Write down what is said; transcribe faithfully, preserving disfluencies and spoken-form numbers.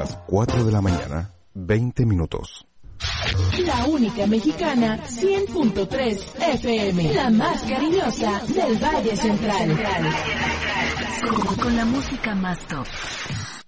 las cuatro de la mañana, veinte minutos. La única mexicana, cien punto tres F M, la más cariñosa del Valle Central. Con, con la música más top.